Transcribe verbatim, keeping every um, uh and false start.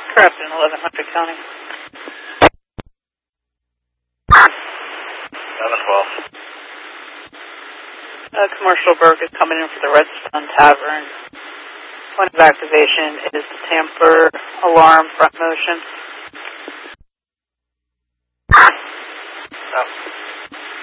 Correct, in eleven hundred County. seven twelve. Uh, commercial Burke is coming in for the Redstone Tavern. Point of activation is the tamper alarm front motion. Oh.